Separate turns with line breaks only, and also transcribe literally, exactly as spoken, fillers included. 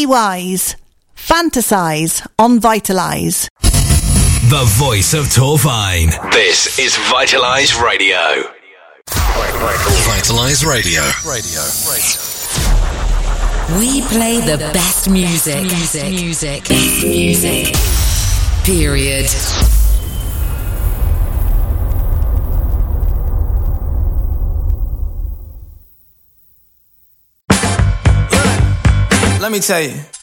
Be wise. Fantasize on Vitalise.
The voice of Torfine. This is Vitalise Radio. Vitalise Radio. Radio. Radio.
We play the best music. Music. Music. Best music. Period.
Let me tell you.